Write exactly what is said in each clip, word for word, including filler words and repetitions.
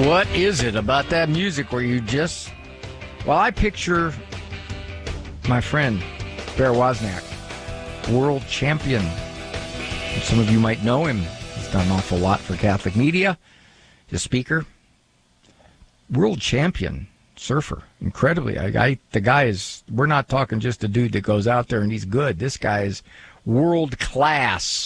What is it about that music where you just... Well, I picture my friend, Bear Wozniak, world champion. Some of you might know him. He's done an awful lot for Catholic media. He's a speaker. World champion surfer. Incredibly. I, I, the guy is... We're not talking just a dude that goes out there and he's good. This guy is world class.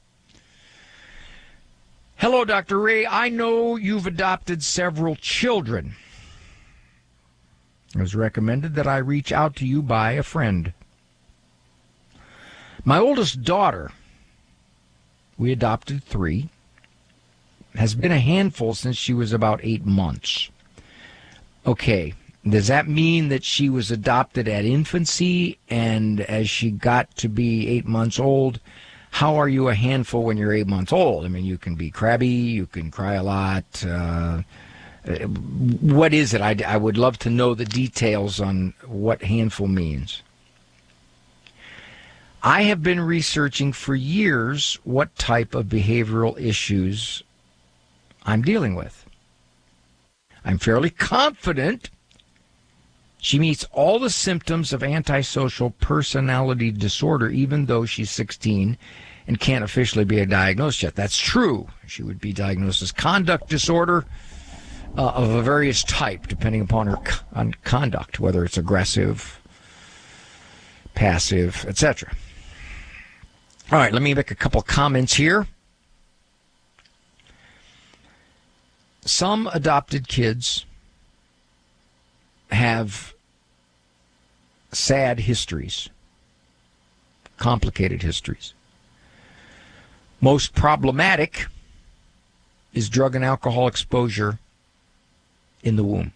Hello, Doctor Ray. I know you've adopted several children. It was recommended that I reach out to you by a friend. My oldest daughter, we adopted three, has been a handful since she was about eight months. Okay, does that mean that she was adopted at infancy, and as she got to be eight months old, how are you a handful when you're eight months old? I mean, you can be crabby, you can cry a lot. Uh, what is it? I, I would love to know the details on what handful means. I have been researching for years what type of behavioral issues I'm dealing with. I'm fairly confident she meets all the symptoms of antisocial personality disorder, even though she's sixteen and can't officially be diagnosed yet. That's true. She would be diagnosed as conduct disorder uh, of a various type, depending upon her on conduct, whether it's aggressive, passive, et cetera. All right, let me make a couple comments here. Some adopted kids have sad histories, complicated histories. Most problematic is drug and alcohol exposure in the womb.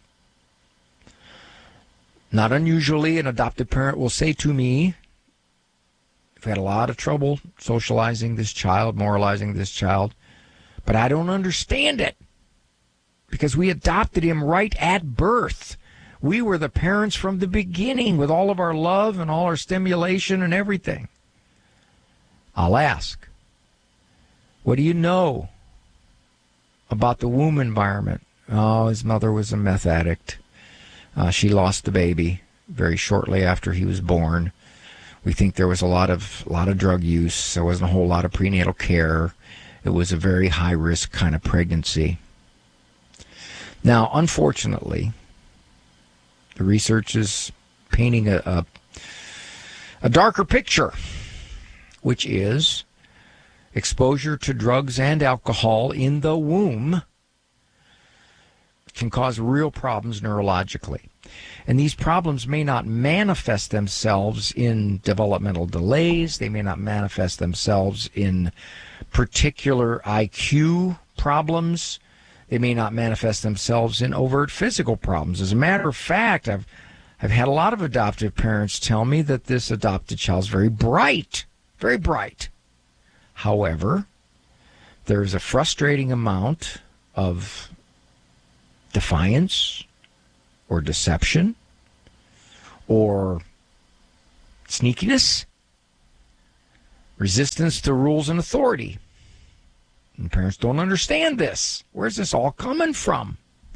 Not unusually, an adoptive parent will say to me, I've had a lot of trouble socializing this child, moralizing this child, but I don't understand it because we adopted him right at birth. We were the parents from the beginning with all of our love and all our stimulation and everything. I'll ask, what do you know about the womb environment? Oh, his mother was a meth addict. Uh, she lost the baby very shortly after he was born. We think there was a lot of a lot of drug use. There wasn't a whole lot of prenatal care. It was a very high-risk kind of pregnancy. Now, unfortunately, the research is painting a, a, a darker picture, which is exposure to drugs and alcohol in the womb can cause real problems neurologically. And these problems may not manifest themselves in developmental delays. They may not manifest themselves in particular I Q problems. They may not manifest themselves in overt physical problems. As a matter of fact, I've I've had a lot of adoptive parents tell me that this adopted child is very bright, very bright. However, there's a frustrating amount of defiance or deception or sneakiness, resistance to rules and authority. And parents don't understand this. Where's this all coming from?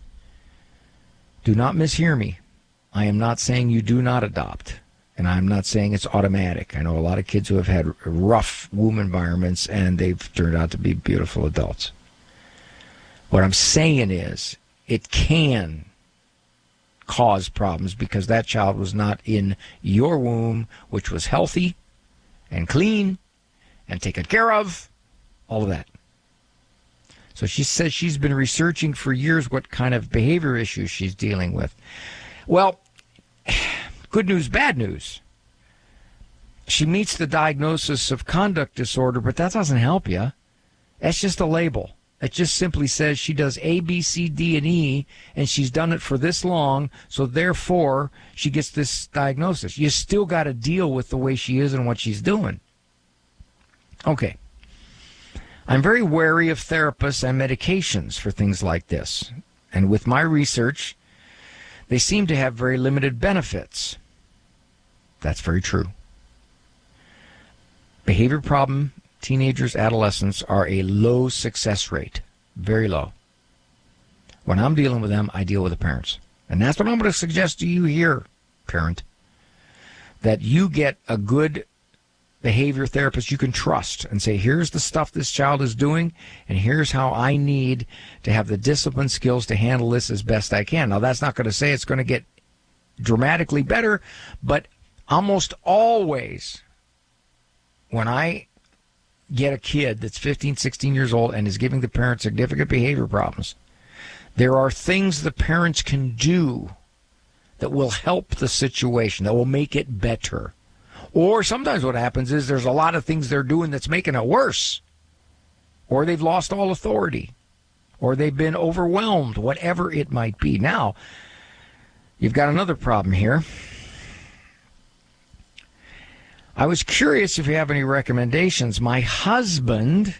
Do not mishear me. I am not saying you do not adopt, and I'm not saying it's automatic. I know a lot of kids who have had rough womb environments, and they've turned out to be beautiful adults. What I'm saying is it can cause problems because that child was not in your womb, which was healthy and clean and taken care of, all of that. So she says she's been researching for years what kind of behavior issues she's dealing with. Well, good news, bad news. She meets the diagnosis of conduct disorder, but that doesn't help you. That's just a label. It just simply says she does A, B, C, D, and E, and she's done it for this long, so therefore she gets this diagnosis. You still got to deal with the way she is and what she's doing. Okay. I'm very wary of therapists and medications for things like this. And with my research, they seem to have very limited benefits. That's very true. Behavior problem, teenagers, adolescents are a low success rate. Very low. When I'm dealing with them, I deal with the parents. And that's what I'm going to suggest to you here, parent, that you get a good behavior therapist you can trust and say, here's the stuff this child is doing, and here's how I need to have the discipline skills to handle this as best I can. Now, that's not going to say it's going to get dramatically better, but almost always when I get a kid that's fifteen, sixteen years old and is giving the parent significant behavior problems, there are things the parents can do that will help the situation, that will make it better. Or sometimes what happens is there's a lot of things they're doing that's making it worse. Or they've lost all authority. Or they've been overwhelmed, whatever it might be. Now, you've got another problem here. I was curious if you have any recommendations. My husband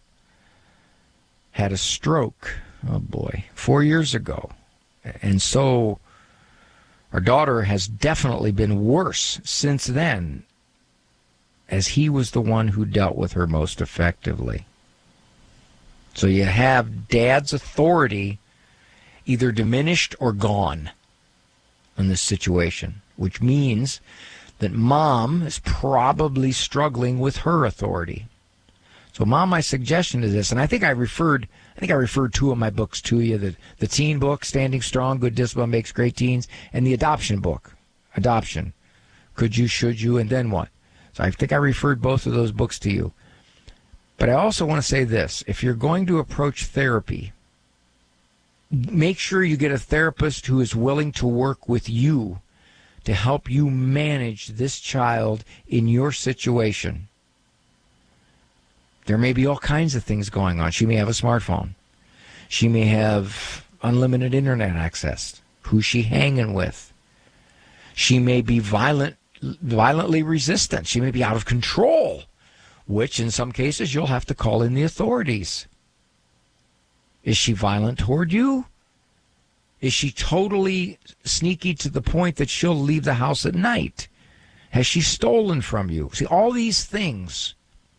had a stroke, oh boy, four years ago. And so our daughter has definitely been worse since then, as he was the one who dealt with her most effectively. So you have dad's authority either diminished or gone in this situation, which means that mom is probably struggling with her authority. So, Mom, my suggestion is this, and I think I referred, I think I referred two of my books to you: the the teen book, Standing Strong, Good Discipline Makes Great Teens, and the adoption book, Adoption, Could You, Should You, and Then What? So I think I referred both of those books to you. But I also want to say this: if you're going to approach therapy, make sure you get a therapist who is willing to work with you to help you manage this child in your situation. There may be all kinds of things going on. She may have a smartphone. She may have unlimited internet access. Who's she hanging with? She may be violent, violently resistant. She may be out of control, which in some cases you'll have to call in the authorities. Is she violent toward you? Is she totally sneaky to the point that she'll leave the house at night? Has she stolen from you? See, all these things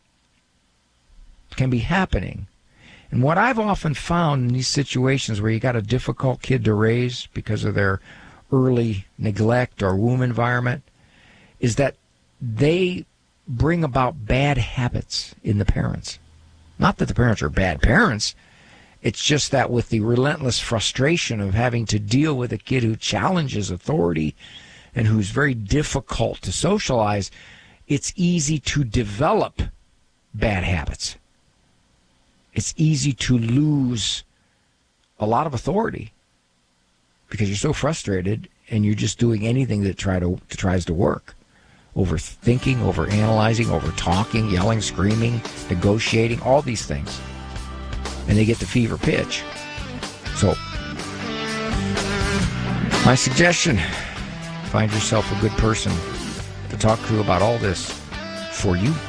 can be happening. And what I've often found in these situations where you got a difficult kid to raise because of their early neglect or womb environment is that they bring about bad habits in the parents. Not that the parents are bad parents. It's just that with the relentless frustration of having to deal with a kid who challenges authority and who's very difficult to socialize, it's easy to develop bad habits. It's easy to lose a lot of authority because you're so frustrated and you're just doing anything that try to, that tries to work. Overthinking, overanalyzing, over-talking, yelling, screaming, negotiating, all these things. And they get to fever pitch. So, my suggestion, find yourself a good person to talk to about all this for you.